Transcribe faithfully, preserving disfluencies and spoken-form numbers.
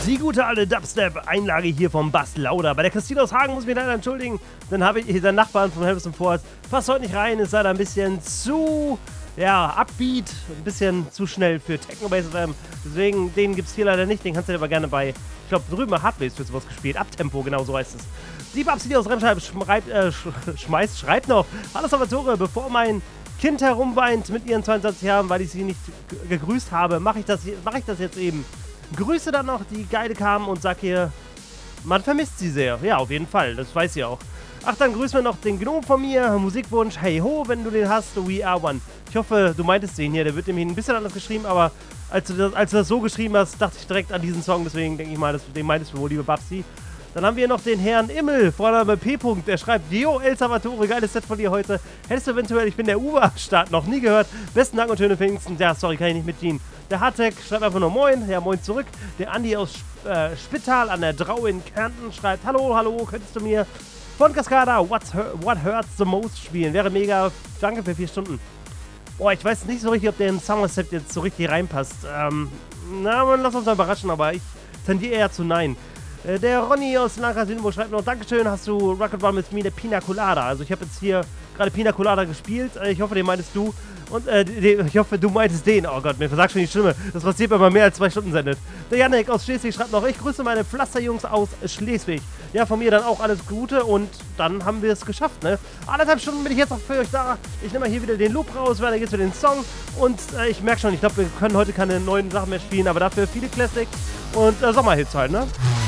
Die gute alte Dubstep-Einlage hier vom Bass Lauder. Bei der Christine aus Hagen muss ich mich leider entschuldigen. Dann habe ich den Nachbarn von Helvis und Ford. Passt heute nicht rein, ist leider ein bisschen zu, ja, upbeat. Ein bisschen zu schnell für Techno-Bass. Deswegen, den gibt es hier leider nicht. Den kannst du dir aber gerne bei, ich glaube, drüben bei Hardbase wird sowas gespielt. Abtempo, genau so heißt es. Die Babsi, die aus Remscheid schreibt, äh, sch schmeißt, schreibt noch. Hallo Salvatore, bevor mein Kind herumweint mit ihren zweiundzwanzig Jahren, weil ich sie nicht gegrüßt habe, mache ich, das, mach ich das jetzt eben. Grüße dann noch, die Geile kamen und sag ihr, man vermisst sie sehr. Ja, auf jeden Fall, das weiß sie auch. Ach, dann grüßen wir noch den Gnome von mir, Musikwunsch, hey ho, wenn du den hast, We Are One. Ich hoffe, du meintest den hier, der wird nämlich ein bisschen anders geschrieben, aber als du das, als du das so geschrieben hast, dachte ich direkt an diesen Song, deswegen denke ich mal, das, den meintest du wohl, liebe Babsi. Dann haben wir noch den Herrn Immel, Vorname P. Der schreibt, Dio El Salvatore, geiles Set von dir heute. Hättest du eventuell, ich bin der Uber am Start, noch nie gehört. Besten Dank und schöne Pfingsten. Ja, sorry, kann ich nicht mitdienen. Der Hartek schreibt einfach nur Moin, ja, Moin zurück. Der Andi aus äh, Spittal an der Drau in Kärnten schreibt, Hallo, hallo, könntest du mir von Cascada What, What Hurts the Most spielen? Wäre mega, danke für vier Stunden. Boah, ich weiß nicht so richtig, ob der in Somerset jetzt so richtig reinpasst. Ähm, na, lass uns mal überraschen, aber ich tendiere eher zu nein. Der Ronny aus Lanka Südenburg schreibt noch, Dankeschön, hast du Rocket Run mit mir, der Pina Colada. Also ich habe jetzt hier gerade Pina Colada gespielt. Ich hoffe, den meintest du. Und äh, den, ich hoffe, du meintest den. Oh Gott, mir versagt schon die Stimme. Das passiert, wenn man mehr als zwei Stunden sendet. Der Janek aus Schleswig schreibt noch, ich grüße meine Pflasterjungs aus Schleswig. Ja, von mir dann auch alles Gute und dann haben wir es geschafft, ne? Anderthalb Stunden bin ich jetzt noch für euch da. Ich nehme mal hier wieder den Loop raus, weiter geht's für den Song. Und äh, ich merke schon, ich glaube, wir können heute keine neuen Sachen mehr spielen, aber dafür viele Classics und äh, Sommerhits halt, ne?